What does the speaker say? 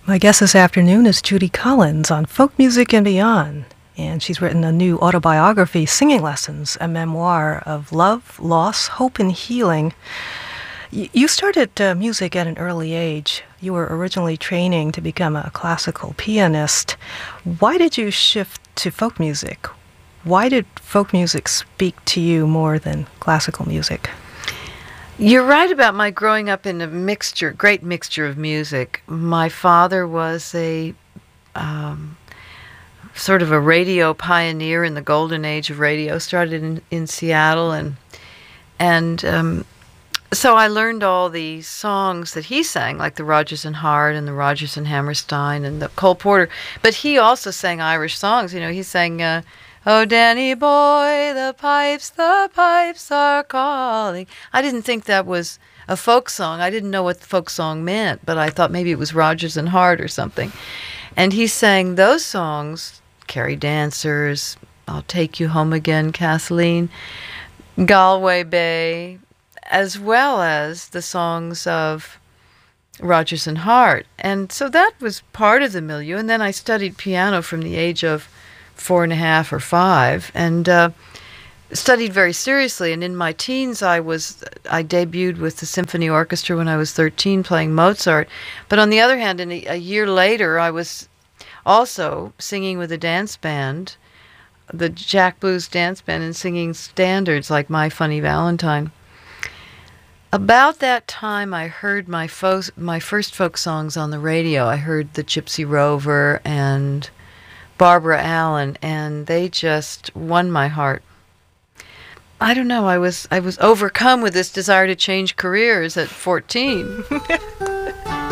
My guest this afternoon is Judy Collins on Folk Music and Beyond, and she's written a new autobiography, Singing Lessons, a memoir of love, loss, hope, and healing. You started music at an early age. You were originally training to become a classical pianist. Why did you shift to folk music? Why did folk music speak to you more than classical music? You're right about my growing up in a great mixture of music. My father was a sort of a radio pioneer in the golden age of radio. Started in Seattle, and so I learned all the songs that he sang, like the Rodgers and Hart and the Rodgers and Hammerstein and the Cole Porter. But he also sang Irish songs. You know, he sang "Oh, Danny boy, the pipes are calling." I didn't think that was a folk song. I didn't know what the folk song meant, but I thought maybe it was Rodgers and Hart or something. And he sang those songs, Carrie Dancers, "I'll Take You Home Again, Kathleen," Galway Bay, as well as the songs of Rodgers and Hart. And so that was part of the milieu. And then I studied piano from the age of 4.5 or 5, and studied very seriously. And in my teens, I debuted with the symphony orchestra when I was 13, playing Mozart. But on the other hand, a year later, I was also singing with a dance band, the Jack Blues Dance Band, and singing standards like My Funny Valentine. About that time, I heard my first folk songs on the radio. I heard the Gypsy Rover and Barbara Allen, and they just won my heart. I don't know, I was overcome with this desire to change careers at 14.